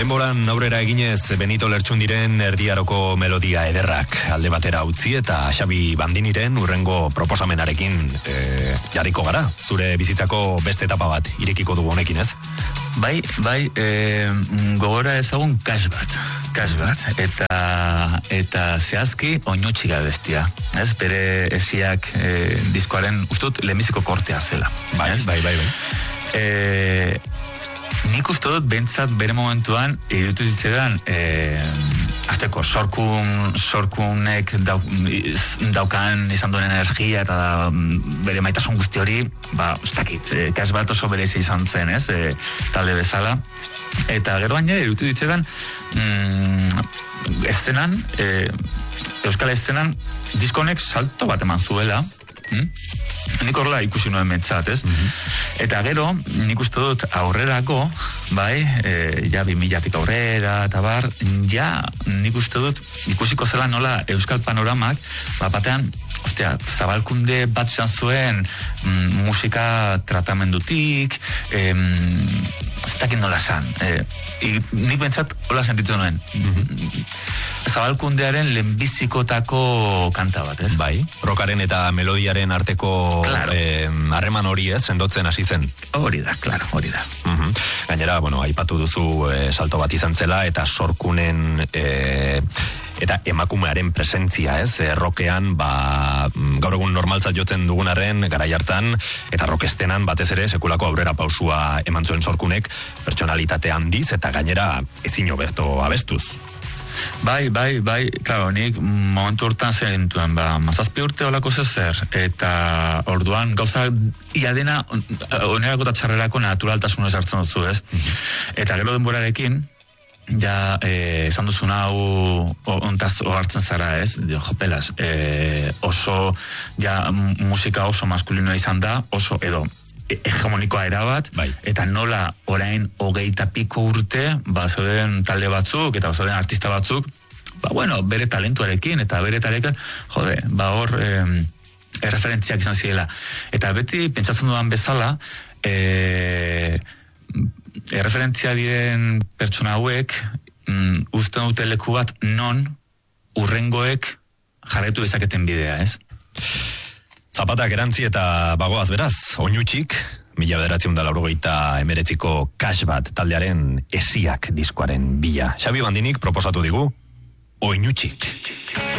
Denboran aurrera eginez Benito Lertxundiren Erdiaroko melodia ederrak alde batera utzi eta Xabi Bandiniren urrengo proposamenarekin jarriko gara. Zure bizitzako beste etapa bat irekiko dugu honekin, ez? Bai, gogora ezagun kas bat, eta zehazki oinutxiga bestia, ez? Bere esiak diskoaren, ustut, lehenbiziko kortea zela. Bai. Nik uste dut bentsat bere momentuan irutu zitzetan azteko sorkunek daukan izan duen energia eta bere maitasun guzti hori, ez dakit, kas bat oso berezi izan zen, ez, talde bezala. Eta gero baina irutu zitzetan estenan, euskal estenan diskonek salto bat eman zuela, nik horrela ikusi nuen mentzat, ez? Eta gero, nik uste dut aurrerako, bai, ja 2000-tik aurrera, eta bar, ja, nik uste dut ikusiko zela nola euskal panoramak, batean, zabalkunde bat izan zuen musika tratamendutik, ez dakit nola zan. Nik bentsat hola sentitzen nuen. Zabalkundearen lehenbizikotako kanta bat, ez? Bai, rockaren eta melodiaren arteko harreman hori, ez, sendotzen hasi zen. Hori da. Gainera, aipatu duzu salto bat izan zela, eta sorkunen eta emakumearen presentzia, ez? Rockean, gaur egun normaltzat jotzen dugunaren garai hartan, eta rockestenan batez ere sekulako aurrera pausua eman zuen sorkunek, pertsonalitate handiz, eta gainera ezin hobeto abestuz. Bai, klaro, nik momentu hortan zer gintuen, 17 urte olako zer, eta orduan gauza ia dena onerako eta txarrerako naturaltasunez hartzen duzu, ez? Eta gero denborarekin, ja, esan duzun hau ontaz hartzen zara, ez? Jopelas, oso, ja, musika oso maskulinoa izan da, oso edo hegemonikoa erabat, eta nola orain 20 piko urte, zeuden talde batzuk, eta zeuden artista batzuk, bere talentuarekin, eta bere tarekin, hor erreferentziak izan zirela. Eta beti, pentsatzen dudan bezala, erreferentzia diren pertsona hauek, uzten dute leku bat non urrengoek jarraitu bezaketen bidea, ez? Zapatak erantzi eta bagoaz beraz, oinutxik, 1989ko kas bat taldearen esiak diskoaren bila. Xabi Bandinik proposatu digu, oinutxik.